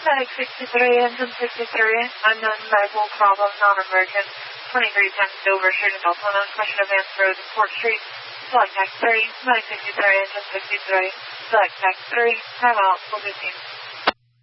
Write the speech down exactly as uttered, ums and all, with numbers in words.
Medic sixty-three, engine sixty-three, unknown medical problem, non-emergent, twenty-three times Dover, shooting Delta one, question advance road, Port Street, select tax three, Medic sixty-three, engine sixty-three, select tax three, time out, four fifteen.